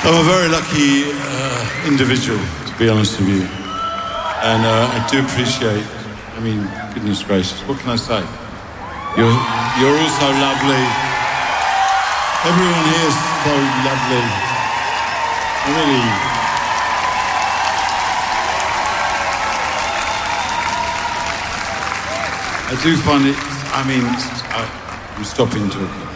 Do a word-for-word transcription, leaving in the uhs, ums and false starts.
I'm a very lucky uh, individual, to be honest with you. And uh, I do appreciate, I mean, goodness gracious, what can I say? You're, you're all so lovely. Everyone here is so lovely. I really... I do find it, I mean, I, I'm stopping talking.